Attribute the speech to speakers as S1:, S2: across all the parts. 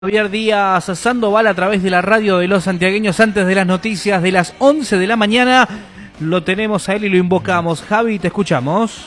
S1: Javier Díaz Sandoval a través de la radio de los santiagueños antes de las noticias de las 11 de la mañana. Lo tenemos a él y lo invocamos. Javi, te escuchamos.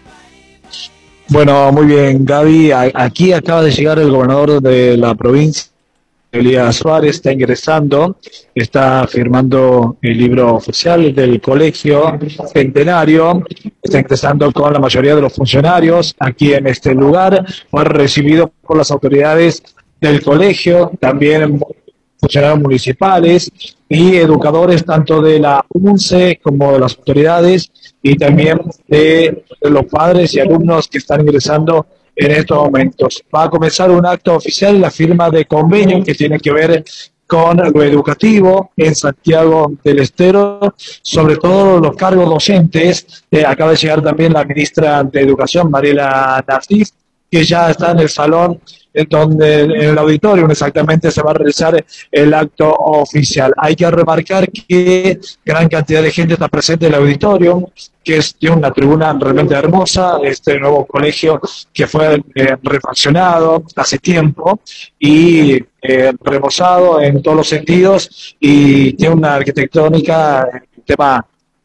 S2: Bueno, muy bien, Gaby. Aquí acaba de llegar el gobernador de la provincia, Elías Suárez, está ingresando, está firmando el libro oficial del Colegio Centenario, está ingresando con la mayoría de los funcionarios aquí en este lugar, fue recibido por las autoridades del colegio, también funcionarios municipales y educadores tanto de la UNCE como de las autoridades y también de los padres y alumnos que están ingresando en estos momentos. Va a comenzar un acto oficial, la firma de convenio que tiene que ver con lo educativo en Santiago del Estero, sobre todo los cargos docentes. Acaba de llegar también la ministra de Educación, Mariela Nasif, que ya está en el salón, en el auditorio exactamente se va a realizar el acto oficial. Hay que remarcar que gran cantidad de gente está presente en el auditorio, que tiene una tribuna realmente hermosa, este nuevo colegio que fue refaccionado hace tiempo y remozado en todos los sentidos y tiene una arquitectónica, un tema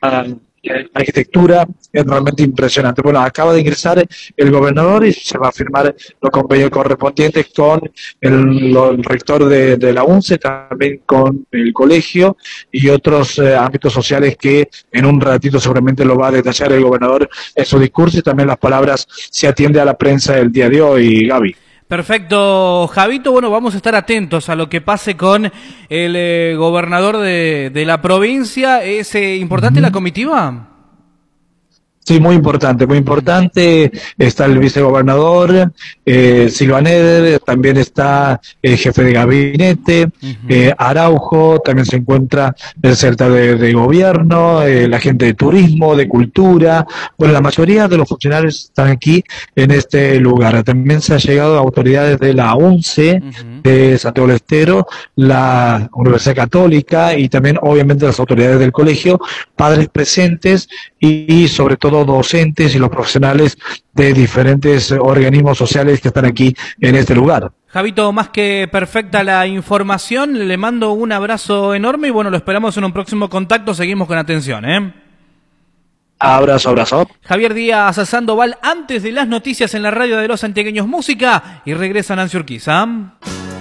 S2: arquitectura es realmente impresionante. Bueno, acaba de ingresar el gobernador y se va a firmar los convenios correspondientes con el rector de la UNCE, también con el colegio y otros ámbitos sociales que en un ratito seguramente lo va a detallar el gobernador en su discurso y también las palabras se atiende a la prensa el día de hoy, Gaby.
S1: Perfecto, Javito. Bueno, vamos a estar atentos a lo que pase con el gobernador de la provincia. ¿Es importante la comitiva?
S2: Sí, muy importante, muy importante. Está el vicegobernador, Silvan Eder, también está el jefe de gabinete, Araujo, también se encuentra el secretario de gobierno, la gente de turismo, de cultura. Bueno, la mayoría de los funcionarios están aquí en este lugar. También se han llegado autoridades de la UNCE, de Santiago del Estero, la Universidad Católica y también obviamente las autoridades del colegio, padres presentes y sobre todo docentes y los profesionales de diferentes organismos sociales que están aquí en este lugar.
S1: Javito, más que perfecta la información, le mando un abrazo enorme y bueno, lo esperamos en un próximo contacto, seguimos con atención,
S2: Abrazo, abrazo.
S1: Javier Díaz Sandoval, antes de las noticias en la radio de los santiagueños música y regresa Nancy Urquiza.